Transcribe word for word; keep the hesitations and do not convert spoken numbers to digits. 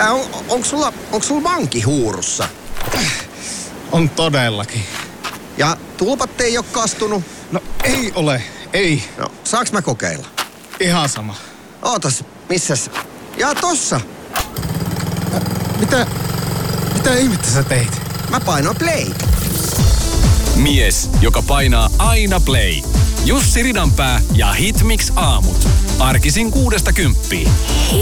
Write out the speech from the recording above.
Mitä, on, onko sulla, onko sulla vanki huurussa? On todellakin. Ja tulpat ei ole kastunut? No ei ole, ei. No, saaks mä kokeilla? Ihan sama. Ootas, missäs? Jaa, tossa. Ä, mitä, mitä ihmettä sä teit? Mä painoin play. Mies, joka painaa aina play. Jussi Ridanpää ja Hitmix aamut. Arkisin kuudesta kymppiin.